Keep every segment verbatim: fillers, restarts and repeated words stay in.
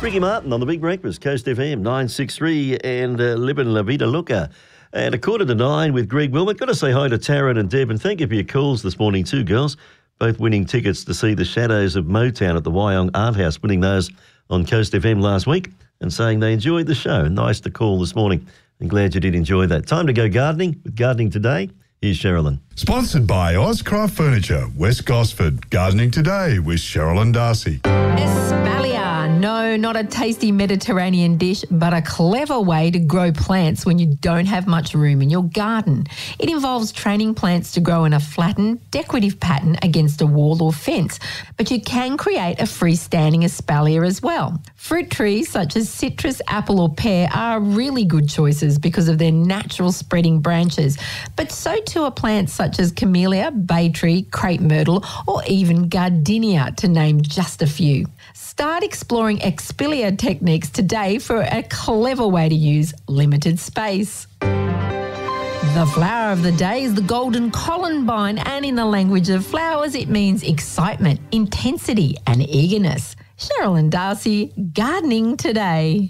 Ricky Martin on The Big Breakfast, Coast F M, nine sixty-three and uh, Libin La Vida Loca. And a quarter to nine with Greg Wilmot. Got to say hi to Taryn and Deb, and thank you for your calls this morning too, girls. Both winning tickets to see the Shadows of Motown at the Wyong Art House, winning those on Coast F M last week and saying they enjoyed the show. Nice to call this morning. I'm glad you did enjoy that. Time to go gardening with Gardening Today. Here's Sherilyn. Sponsored by Ozcraft Furniture, West Gosford. Gardening Today with Sherilyn Darcy. Espalier. No, not a tasty Mediterranean dish, but a clever way to grow plants when you don't have much room in your garden. It involves training plants to grow in a flattened, decorative pattern against a wall or fence, but you can create a freestanding espalier as well. Fruit trees such as citrus, apple or pear are really good choices because of their natural spreading branches, but so too are plants such as camellia, bay tree, crepe myrtle or even gardenia, to name just a few. Start exploring Expalier techniques today for a clever way to use limited space. The flower of the day is the golden columbine, and in the language of flowers, it means excitement, intensity and eagerness. Sherilyn Darcy, Gardening Today.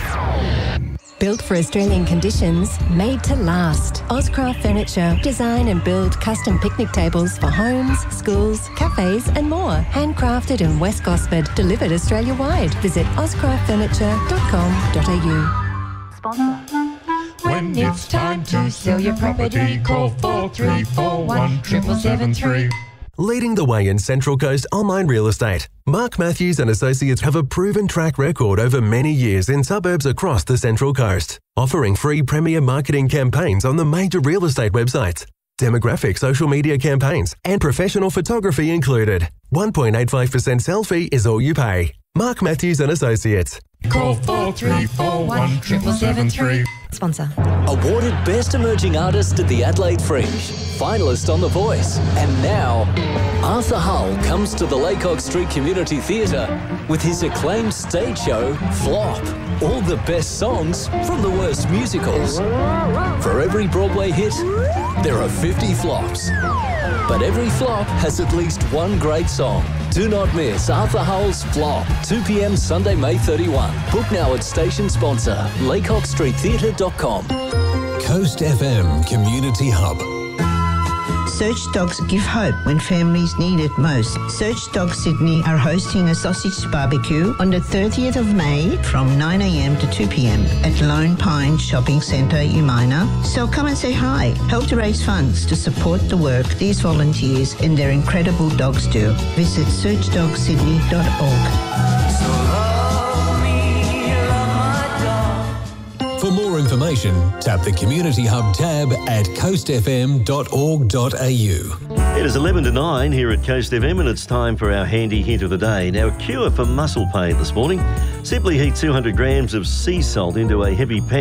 Built for Australian conditions, made to last. Ozcraft Furniture. Design and build custom picnic tables for homes, schools, cafes and more. Handcrafted in West Gosford. Delivered Australia-wide. Visit ozcraft furniture dot com dot a u. Sponsor. When it's time to sell your property, call four three four one, seven seven three. Leading the way in Central Coast online real estate, Mark Matthews and Associates have a proven track record over many years in suburbs across the Central Coast, offering free premier marketing campaigns on the major real estate websites, demographic social media campaigns, and professional photography included. one point eight five percent sell fee is all you pay. Mark Matthews and Associates. Call four three four one, seven seven three. Sponsor. Awarded Best Emerging Artist at the Adelaide Fringe, finalist on The Voice, and now Arthur Hull comes to the Laycock Street Community Theatre with his acclaimed stage show, Flop. All the best songs from the worst musicals. For every Broadway hit, there are fifty flops. But every flop has at least one great song. Do not miss Arthur Hull's Flop, two p.m. Sunday, May thirty-first. Book now at station sponsor, laycock street theatre dot com. Coast F M Community Hub. Search Dogs give hope when families need it most. Search Dogs Sydney are hosting a sausage barbecue on the thirtieth of May from nine a.m. to two p.m. at Lone Pine Shopping Centre, Umina. So come and say hi. Help to raise funds to support the work these volunteers and their incredible dogs do. Visit search dogs sydney dot org. For more information, tap the Community Hub tab at coast f m dot org dot a u. It is eleven to nine here at Coast F M and it's time for our handy hint of the day. Now, a cure for muscle pain this morning. Simply heat two hundred grams of sea salt into a heavy pan.